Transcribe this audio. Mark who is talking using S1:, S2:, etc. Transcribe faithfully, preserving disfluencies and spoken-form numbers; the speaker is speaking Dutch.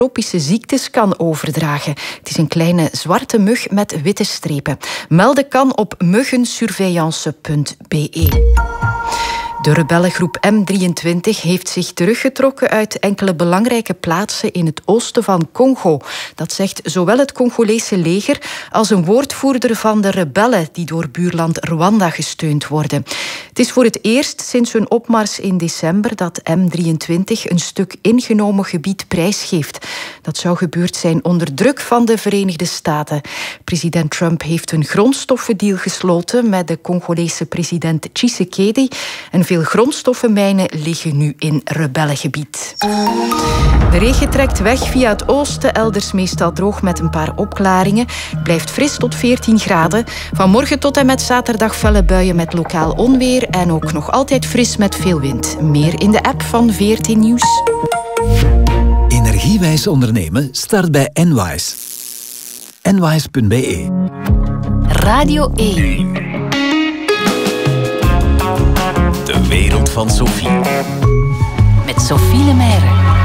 S1: tropische ziektes kan overdragen. Het is een kleine zwarte mug met witte strepen. Melden kan op muggensurveillance punt b e. De rebellengroep M drieëntwintig heeft zich teruggetrokken uit enkele belangrijke plaatsen in het oosten van Congo. Dat zegt zowel het Congolese leger als een woordvoerder van de rebellen die door buurland Rwanda gesteund worden. Het is voor het eerst sinds hun opmars in december dat M drieëntwintig een stuk ingenomen gebied prijsgeeft. Dat zou gebeurd zijn onder druk van de Verenigde Staten. President Trump heeft een grondstoffendeal gesloten met de Congolese president Tshisekedi en veel grondstoffenmijnen liggen nu in rebellengebied. De regen trekt weg via het oosten, elders meestal droog met een paar opklaringen. Het blijft fris tot veertien graden. Vanmorgen tot en met zaterdag felle buien met lokaal onweer en ook nog altijd fris met veel wind. Meer in de app van V R T Nieuws.
S2: Energiewijs ondernemen start bij Enwise. Enwise punt b e.
S3: Radio één.
S2: De wereld van Sophie.
S3: Met Sophie Lemeyre.